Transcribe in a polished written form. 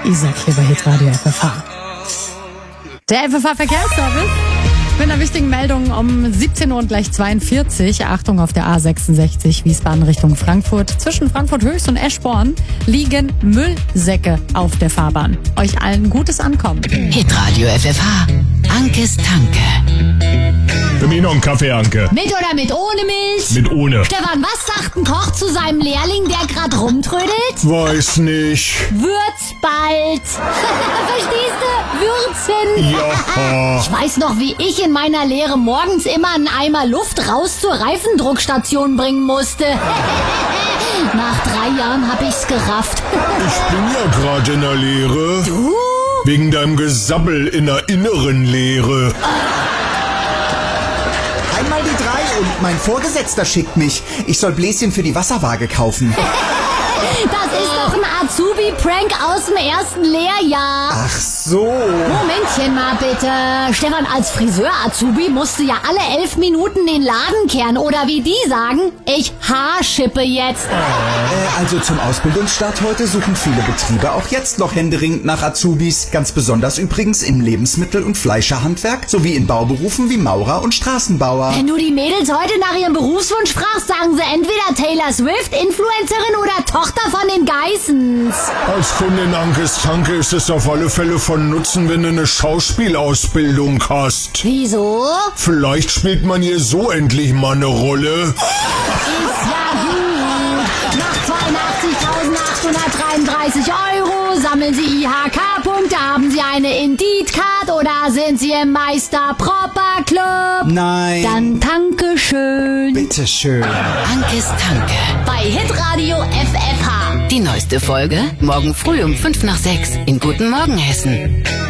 Isaac hier bei Hitradio FFH. Der FFH-Verkehrsservice mit einer wichtigen Meldung um 17 Uhr und gleich 42. Achtung, auf der A66 Wiesbaden Richtung Frankfurt. Zwischen Frankfurt-Höchst und Eschborn liegen Müllsäcke auf der Fahrbahn. Euch allen gutes Ankommen. Hitradio FFH. Ankes Tanke. Für mich noch einen Kaffee, Anke. Mit oder mit ohne Milch? Mit ohne. Stefan, was sagt ein Koch zu seinem Lehrling, der grad rumtrödelt? Weiß nicht. Würz bald. Verstehst du? Würzen. Ja. Ich weiß noch, wie ich in meiner Lehre morgens immer einen Eimer Luft raus zur Reifendruckstation bringen musste. Nach 3 Jahren hab ich's gerafft. Ich bin ja gerade in der Lehre. Du? Wegen deinem Gesabbel in der inneren Lehre. Einmal die 3 und mein Vorgesetzter schickt mich. Ich soll Bläschen für die Wasserwaage kaufen. Das ist doch ein Azubi-Prank aus dem 1. Lehrjahr. Ach so. Momentchen mal bitte. Stefan, als Friseur-Azubi musst du ja alle 11 Minuten den Laden kehren. Oder wie die sagen, ich haarschippe jetzt. Also zum Ausbildungsstart heute suchen viele Betriebe auch jetzt noch händeringend nach Azubis. Ganz besonders übrigens im Lebensmittel- und Fleischerhandwerk sowie in Bauberufen wie Maurer und Straßenbauer. Wenn du die Mädels heute nach ihrem Berufswunsch fragst, sagen sie entweder Taylor Swift, Influencerin oder Tochter von den Geissens. Als Kundin Ankes Tanke ist es auf alle Fälle von Nutzen, wenn du eine Schauspielausbildung hast. Wieso? Vielleicht spielt man hier so endlich mal eine Rolle. Ist ja gut. Nach 82.833 € sammeln Sie IHK-Punkte. Haben Sie eine Indeed-Card oder sind Sie im Meister-Propper-Club? Nein. Dann danke schön. Bitteschön. Ankes Tanke. Bei Hitradio FFH. Die neueste Folge morgen früh um 5 nach 6 in Guten Morgen Hessen.